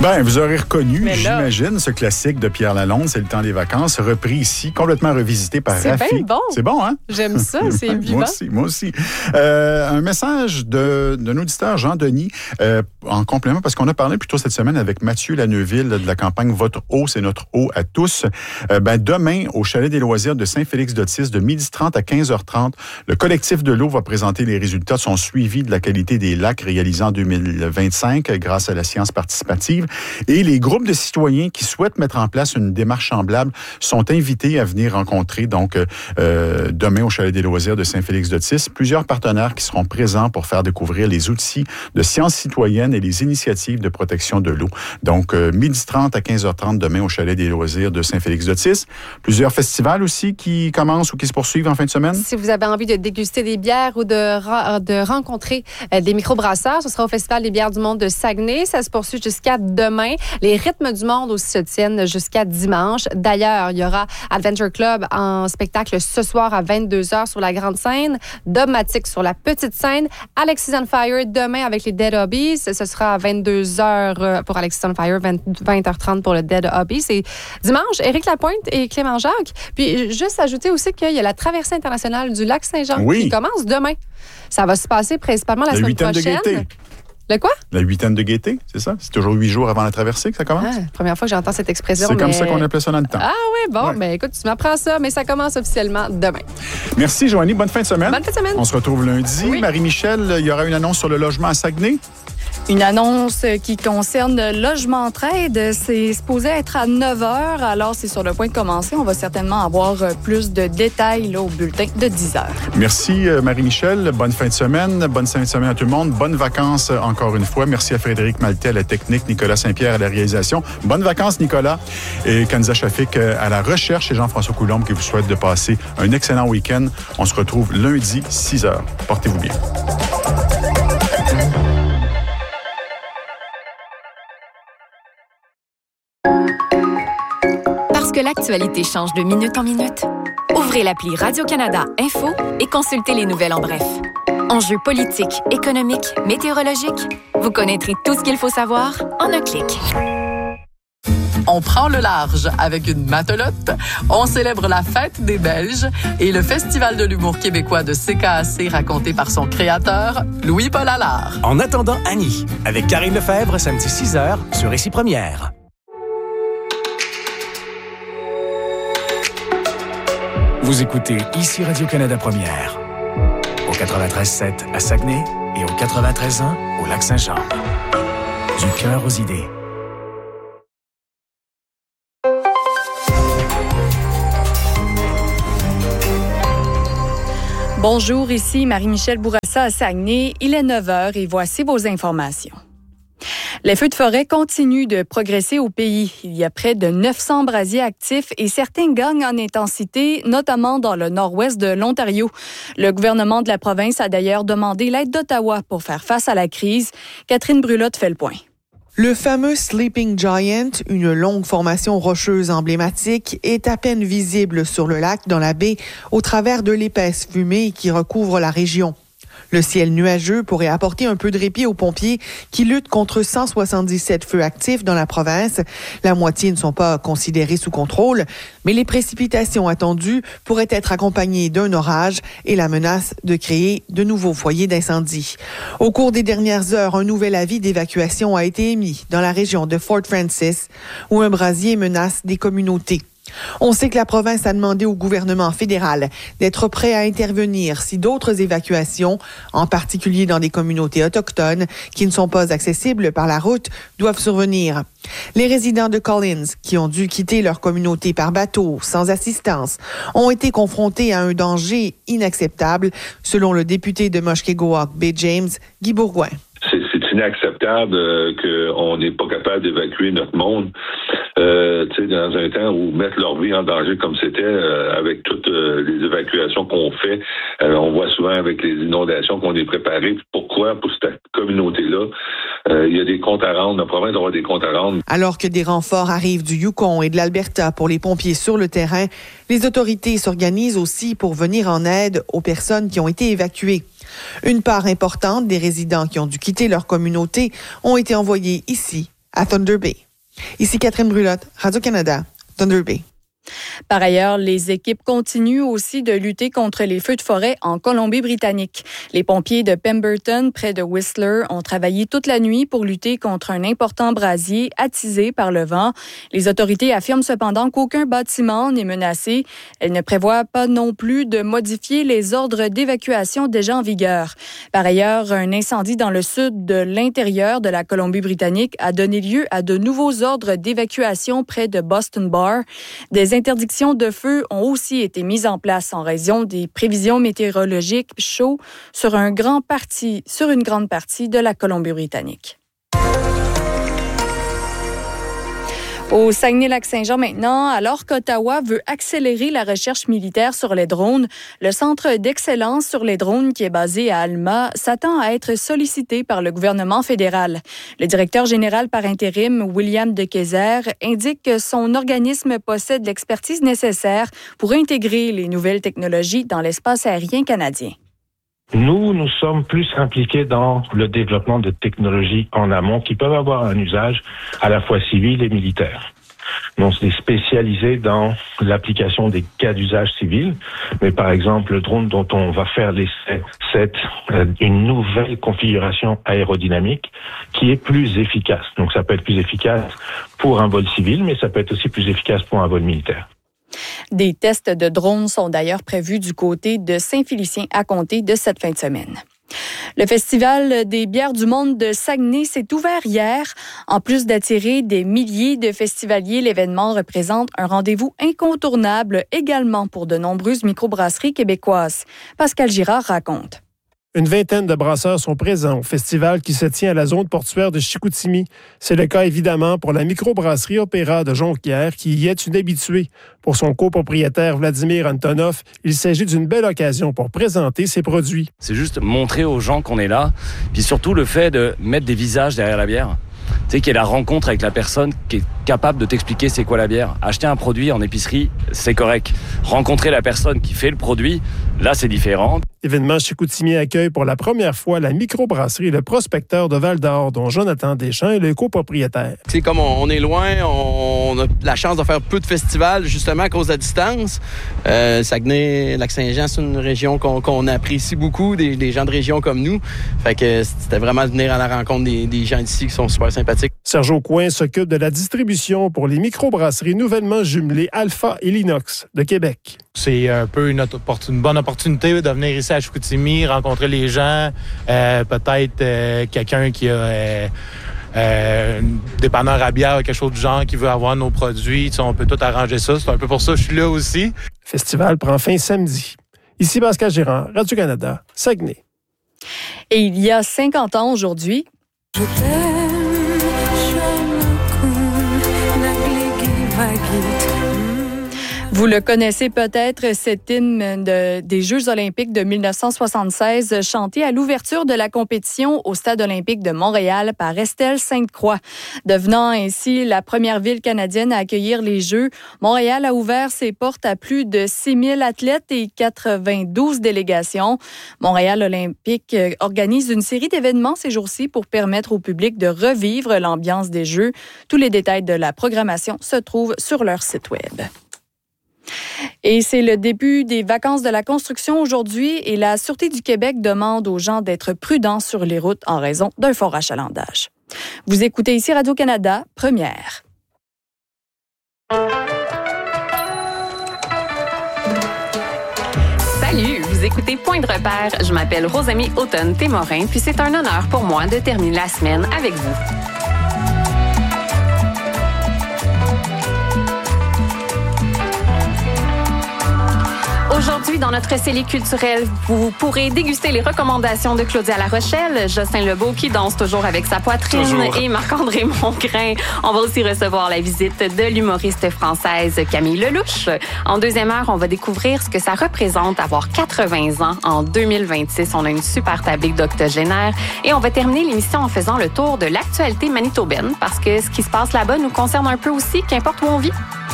Ben, vous aurez reconnu, j'imagine, ce classique de Pierre Lalonde, C'est le temps des vacances, repris ici, complètement revisité par Rafi. C'est bien bon. C'est bon, hein? J'aime ça, c'est vivant. Moi aussi. Un message d'un auditeur, Jean-Denis, en complément, parce qu'on a parlé plus tôt cette semaine avec Mathieu Laneuville de la campagne Votre eau, c'est notre eau à tous. Demain, au Chalet des loisirs de Saint-Félix-d'Otis, de 12h30 à 15h30, le collectif de l'eau va présenter les résultats de son suivi de la qualité des lacs réalisé en 2025 grâce à la science participative. Et les groupes de citoyens qui souhaitent mettre en place une démarche semblable sont invités à venir rencontrer donc demain au Chalet des loisirs de Saint-Félix-d'Otis plusieurs partenaires qui seront présents pour faire découvrir les outils de sciences citoyennes et les initiatives de protection de l'eau. Donc, 12h30 à 15h30 demain au Chalet des loisirs de Saint-Félix-d'Otis. Plusieurs festivals aussi qui commencent ou qui se poursuivent en fin de semaine. Si vous avez envie de déguster des bières ou de rencontrer des microbrasseurs, ce sera au Festival des bières du monde de Saguenay. Ça se poursuit jusqu'à demain. Les rythmes du monde aussi se tiennent jusqu'à dimanche. D'ailleurs, il y aura Adventure Club en spectacle ce soir à 22h sur la grande scène, Dogmatic sur la petite scène, Alexis on Fire demain avec les Dead Hobbies. Ce sera à 22h pour Alexis on Fire, 20h30 pour le Dead Hobbies. Et dimanche, Éric Lapointe et Clément Jacques. Puis juste ajouter aussi qu'il y a la traversée internationale du lac Saint-Jean qui commence demain. Ça va se passer principalement la semaine prochaine. De gaieté. Le quoi? La huitaine de gaieté, c'est ça? C'est toujours 8 jours avant la traversée que ça commence? Première fois que j'entends cette expression. C'est comme ça qu'on appelait ça dans le temps. Ah oui, bon, ben écoute, tu m'apprends ça, mais ça commence officiellement demain. Merci, Joanie. Bonne fin de semaine. Bonne fin de semaine. On se retrouve lundi. Oui. Marie-Michel, il y aura une annonce sur le logement à Saguenay? Une annonce qui concerne le logement trade, c'est supposé être à 9h, alors c'est sur le point de commencer. On va certainement avoir plus de détails là, au bulletin de 10h. Merci Marie-Michel, bonne fin de semaine à tout le monde, bonnes vacances encore une fois. Merci à Frédéric Maltais à la technique, Nicolas Saint-Pierre à la réalisation. Bonnes vacances Nicolas et Kanza Shafik à la recherche et Jean-François Coulombe qui vous souhaite de passer un excellent week-end. On se retrouve lundi 6h. Portez-vous bien. Que l'actualité change de minute en minute? Ouvrez l'appli Radio-Canada Info et consultez les nouvelles en bref. Enjeux politiques, économiques, météorologiques, vous connaîtrez tout ce qu'il faut savoir en un clic. On prend le large avec une matelote, on célèbre la fête des Belges et le Festival de l'humour québécois de CKAC raconté par son créateur, Louis-Paul Allard. En attendant Annie, avec Karine Lefebvre, samedi 6h sur Récit Première. Vous écoutez ici Radio-Canada Première, au 93.7 à Saguenay et au 93.1 au Lac-Saint-Jean. Du cœur aux idées. Bonjour, ici Marie-Michel Bourassa à Saguenay. Il est 9h et voici vos informations. Les feux de forêt continuent de progresser au pays. Il y a près de 900 brasiers actifs et certains gagnent en intensité, notamment dans le nord-ouest de l'Ontario. Le gouvernement de la province a d'ailleurs demandé l'aide d'Ottawa pour faire face à la crise. Catherine Brulotte fait le point. Le fameux Sleeping Giant, une longue formation rocheuse emblématique, est à peine visible sur le lac dans la baie au travers de l'épaisse fumée qui recouvre la région. Le ciel nuageux pourrait apporter un peu de répit aux pompiers qui luttent contre 177 feux actifs dans la province. La moitié ne sont pas considérés sous contrôle, mais les précipitations attendues pourraient être accompagnées d'un orage et la menace de créer de nouveaux foyers d'incendie. Au cours des dernières heures, un nouvel avis d'évacuation a été émis dans la région de Fort Francis, où un brasier menace des communautés. On sait que la province a demandé au gouvernement fédéral d'être prêt à intervenir si d'autres évacuations, en particulier dans des communautés autochtones qui ne sont pas accessibles par la route, doivent survenir. Les résidents de Collins, qui ont dû quitter leur communauté par bateau, sans assistance, ont été confrontés à un danger inacceptable, selon le député de Mushkegowuk Bay James, Guy Bourgoin. C'est inacceptable qu'on n'est pas capable d'évacuer notre monde. Dans un temps où mettre leur vie en danger comme c'était avec toutes les évacuations qu'on fait. On voit souvent avec les inondations qu'on est préparé. Pourquoi? Pour cette communauté-là. Il y a des comptes à rendre. La province doit avoir des comptes à rendre. Alors que des renforts arrivent du Yukon et de l'Alberta pour les pompiers sur le terrain, les autorités s'organisent aussi pour venir en aide aux personnes qui ont été évacuées. Une part importante des résidents qui ont dû quitter leur communauté ont été envoyés ici, à Thunder Bay. Ici Catherine Brulotte, Radio-Canada, Thunder Bay. Par ailleurs, les équipes continuent aussi de lutter contre les feux de forêt en Colombie-Britannique. Les pompiers de Pemberton, près de Whistler, ont travaillé toute la nuit pour lutter contre un important brasier attisé par le vent. Les autorités affirment cependant qu'aucun bâtiment n'est menacé. Elles ne prévoient pas non plus de modifier les ordres d'évacuation déjà en vigueur. Par ailleurs, un incendie dans le sud de l'intérieur de la Colombie-Britannique a donné lieu à de nouveaux ordres d'évacuation près de Boston Bar. Des interdictions de feu ont aussi été mises en place en raison des prévisions météorologiques chaudes sur une grande partie de la Colombie-Britannique. Au Saguenay-Lac-Saint-Jean maintenant, alors qu'Ottawa veut accélérer la recherche militaire sur les drones, le Centre d'excellence sur les drones qui est basé à Alma s'attend à être sollicité par le gouvernement fédéral. Le directeur général par intérim, William De Keyser, indique que son organisme possède l'expertise nécessaire pour intégrer les nouvelles technologies dans l'espace aérien canadien. Nous sommes plus impliqués dans le développement de technologies en amont qui peuvent avoir un usage à la fois civil et militaire. On s'est spécialisé dans l'application des cas d'usage civil, mais par exemple, le drone dont on va faire l'essai, c'est une nouvelle configuration aérodynamique qui est plus efficace. Donc ça peut être plus efficace pour un vol civil, mais ça peut être aussi plus efficace pour un vol militaire. Des tests de drones sont d'ailleurs prévus du côté de Saint-Félicien à compter de cette fin de semaine. Le Festival des bières du monde de Saguenay s'est ouvert hier. En plus d'attirer des milliers de festivaliers, l'événement représente un rendez-vous incontournable également pour de nombreuses microbrasseries québécoises. Pascal Girard raconte. Une vingtaine de brasseurs sont présents au festival qui se tient à la zone portuaire de Chicoutimi. C'est le cas évidemment pour la microbrasserie Opéra de Jonquière qui y est une habituée. Pour son copropriétaire Vladimir Antonov, il s'agit d'une belle occasion pour présenter ses produits. C'est juste montrer aux gens qu'on est là, puis surtout le fait de mettre des visages derrière la bière. Tu sais, qu'il y ait la rencontre avec la personne qui est capable de t'expliquer c'est quoi la bière. Acheter un produit en épicerie, c'est correct. Rencontrer la personne qui fait le produit, là, c'est différent. L'événement Chicoutimi accueille pour la première fois la microbrasserie Le Prospecteur de Val-d'Or, dont Jonathan Deschamps est le copropriétaire. C'est comme on est loin, on a la chance de faire peu de festivals, justement à cause de la distance. Saguenay, Lac-Saint-Jean, c'est une région qu'on apprécie beaucoup, des gens de région comme nous. Fait que c'était vraiment de venir à la rencontre des gens d'ici qui sont super sympathiques. Serge Aucoin s'occupe de la distribution pour les microbrasseries nouvellement jumelées Alpha et Linox de Québec. C'est un peu une bonne opportunité de venir ici à Chicoutimi, rencontrer les gens, peut-être quelqu'un qui a un dépanneur à bière, quelque chose du genre, qui veut avoir nos produits. On peut tout arranger ça. C'est un peu pour ça que je suis là aussi. Le festival prend fin samedi. Ici Pascal Girard, Radio-Canada, Saguenay. Et il y a 50 ans aujourd'hui, je t'aime, vous le connaissez peut-être, cet hymne des Jeux olympiques de 1976, chanté à l'ouverture de la compétition au Stade olympique de Montréal par Estelle Sainte-Croix. Devenant ainsi la première ville canadienne à accueillir les Jeux, Montréal a ouvert ses portes à plus de 6000 athlètes et 92 délégations. Montréal Olympique organise une série d'événements ces jours-ci pour permettre au public de revivre l'ambiance des Jeux. Tous les détails de la programmation se trouvent sur leur site Web. Et c'est le début des vacances de la construction aujourd'hui et la Sûreté du Québec demande aux gens d'être prudents sur les routes en raison d'un fort achalandage. Vous écoutez ici Radio-Canada, première. Salut, vous écoutez Point de repère. Je m'appelle Rosamie Automne-Témorin, puis c'est un honneur pour moi de terminer la semaine avec vous. Aujourd'hui, dans notre série culturelle, vous pourrez déguster les recommandations de Claudia La Rochelle, Jocelyn Lebeau qui danse toujours avec sa poitrine et Marc-André Mongrain. On va aussi recevoir la visite de l'humoriste française Camille Lelouch. En deuxième heure, on va découvrir ce que ça représente d'avoir 80 ans en 2026. On a une super tablique d'octogénaire et on va terminer l'émission en faisant le tour de l'actualité manitobaine parce que ce qui se passe là-bas nous concerne un peu aussi, qu'importe où on vit.